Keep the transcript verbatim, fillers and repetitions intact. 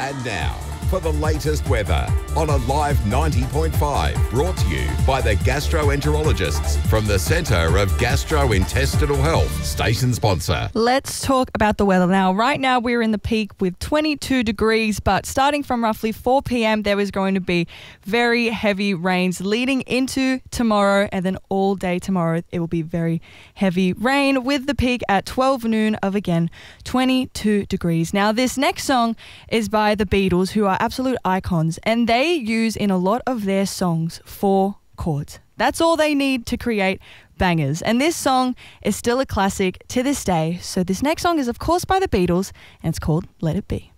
And now, for the latest weather on Alive ninety point five, brought to you by the gastroenterologists from the Centre of Gastrointestinal Health, station sponsor. Let's talk about the weather now. Right now, we're in the peak with twenty-two degrees, but starting from roughly four p.m, there is going to be very heavy rains leading into tomorrow, and then all day tomorrow, it will be very heavy rain with the peak at twelve noon of, again, twenty-two degrees. Now, this next song is by the Beatles, who are absolute icons, and they use in a lot of their songs four chords. That's all they need to create bangers. And this song is still a classic to this day. So this next song is, of course, by the Beatles, and it's called Let It Be.